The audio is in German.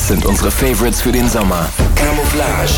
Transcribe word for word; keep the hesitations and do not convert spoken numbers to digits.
Das sind unsere Favorites für den Sommer. Camouflage